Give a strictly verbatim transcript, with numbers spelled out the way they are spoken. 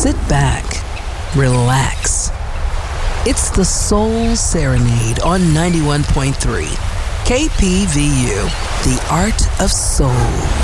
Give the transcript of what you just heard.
sit back, relax. It's the Soul Serenade on ninety-one point three K P V U, the art of soul.